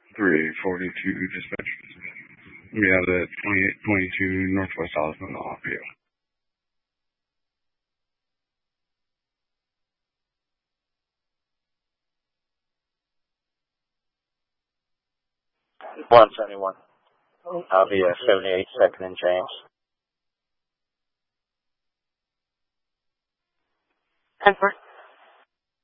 342 dispatch. We have the 2822 Northwest Osmond off you. $171. I'll be 78 second and James. Confirm.